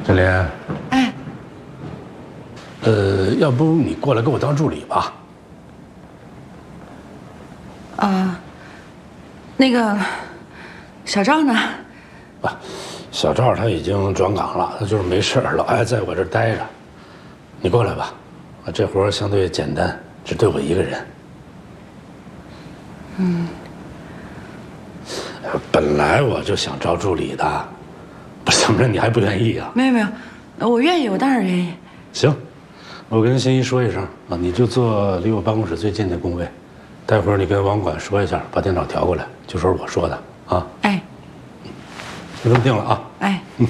振林， 哎， 要不你过来给我当助理吧？ 那个小赵呢？ 啊，小赵他已经转岗了，他就是没事老爱在我这儿待着。你过来吧，这活相对简单，只对我一个人。本来我就想招助理的，不是怎么着你还不愿意啊？ 没有没有，我愿意，我当然愿意。 行，我跟欣怡说一声啊，你就坐离我办公室最近的工位。待会儿你跟网管说一下，把电脑调过来，就说是我说的啊。 哎， 就这么定了啊。